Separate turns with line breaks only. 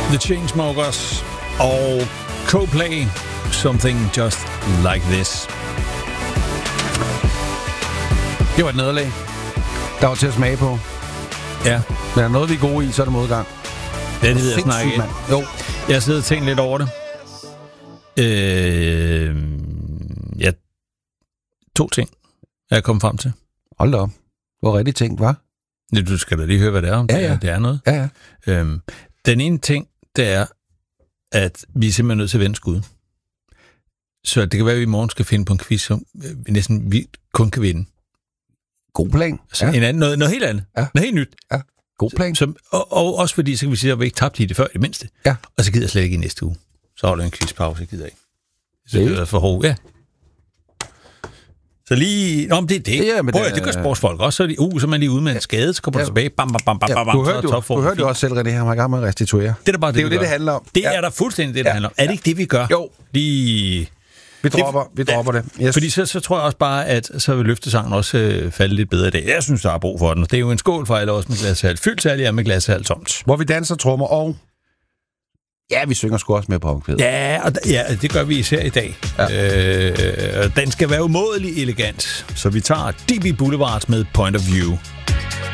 The Chainsmokers og Coldplay, Something Just Like This.
Det var et nederlag, der var til at smage på.
Ja.
Men er noget, vi er gode i, så er det modgang.
Ja, det ved jeg snart ikke.
Jo.
Jeg sidder og tænkt lidt over det. Ja, 2 ting er jeg kommet frem til.
Hold da op. Hvor rigtig tænkt, var?
Ja, du skal da lige høre, hvad det er, om
ja.
Det er noget.
Ja, ja.
Den ene ting, det er, at vi er simpelthen nødt til at vende skud. Så det kan være, at vi i morgen skal finde på en quiz, som vi kun kan vinde.
God plan.
Så en anden, noget helt andet.
Ja.
Noget helt nyt.
Ja. God plan.
Og også fordi, så kan vi sige, at vi ikke tabte i det før, i det mindste.
Ja.
Og så gider jeg slet ikke i næste uge. Så holder jeg en quizpause, jeg gider ikke. Så det er for hårdt. Ja. Så lige... Nå, men det er det.
Ja,
prøv, det gør sportsfolk også. Så er man lige ude med en skade, så kommer du tilbage. Bam, bam, bam, bam, bam.
Du hørte jo også selv, René, han var i gang med at restituere.
Det er bare
det er jo det handler om.
Det er der fuldstændig det handler om. Er det ikke det, vi gør?
Jo.
Vi
dropper det. Yes.
Fordi så tror jeg også bare, at så vil løftesangen også falde lidt bedre i dag. Jeg synes, der er brug for den. Det er jo en skål for alle også med glashal. Fyldt særligt med glashal tomt.
Hvor vi danser, trommer og... Ja, vi synger sgu også med på omkvædet.
Ja, det gør vi især i dag. Ja. Den skal være umådelig elegant. Så vi tager DB Boulevard med Point of View.